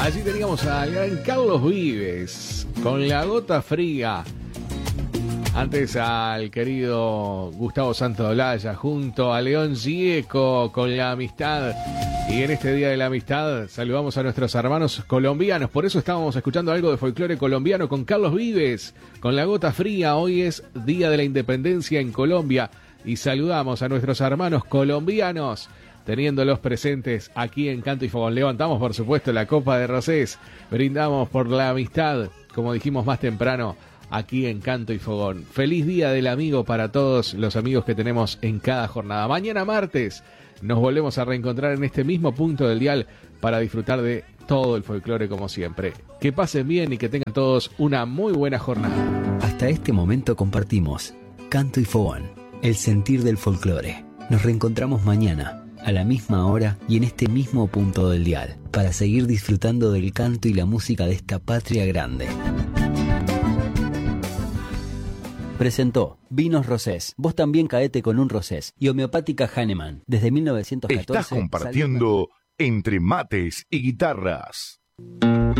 Allí teníamos al gran Carlos Vives con La Gota Fría. Antes al querido Gustavo Santaolalla junto a León Gieco con La Amistad. Y en este Día de la Amistad saludamos a nuestros hermanos colombianos. Por eso estábamos escuchando algo de folclore colombiano con Carlos Vives, con La Gota Fría. Hoy es Día de la Independencia en Colombia y saludamos a nuestros hermanos colombianos, teniéndolos presentes aquí en Canto y Fogón. Levantamos, por supuesto, la copa de rosés, brindamos por la amistad, como dijimos más temprano, aquí en Canto y Fogón. Feliz Día del Amigo para todos los amigos que tenemos en cada jornada. Mañana martes nos volvemos a reencontrar en este mismo punto del dial para disfrutar de todo el folclore como siempre. Que pasen bien y que tengan todos una muy buena jornada. Hasta este momento compartimos Canto y Fogón, el sentir del folclore. Nos reencontramos mañana a la misma hora y en este mismo punto del dial, para seguir disfrutando del canto y la música de esta patria grande. Presentó Vinos Rosés. Vos también caete con un Rosés. Y Homeopática Hahnemann. Desde 1914. Estás compartiendo Entre Mates y Guitarras.